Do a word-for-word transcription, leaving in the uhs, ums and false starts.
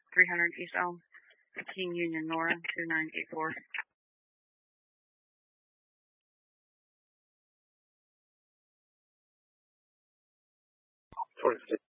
three hundred East Elm, King Union, Nora, two nine eight four. forty-six.